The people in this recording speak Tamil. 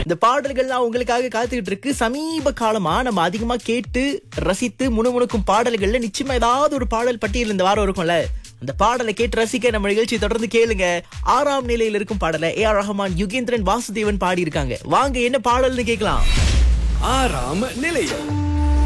இந்த பாடல்கள்லாம் உங்களுக்காக காத்துக்கிட்டு இருக்கு. சமீப காலமா நம்ம அதிகமா கேட்டு ரசித்து முணுமுணுக்கும் பாடல்கள்ல நிச்சயமா ஏதாவது ஒரு பாடல் பட்டியல் இந்த வாரம் இருக்கும்ல. அந்த பாடலை கேட்டு ரசிக்க நம்ம நிகழ்ச்சி தொடர்ந்து கேளுங்க. 6ஆம் நிலையில் இருக்கும் பாடலை ஏஆர் ரஹ்மான், யுகேந்திரன், வாசுதேவன் பாடி இருக்காங்க. வாங்க என்ன பாடல்னு கேட்கலாம். 6ஆம் நிலையம்.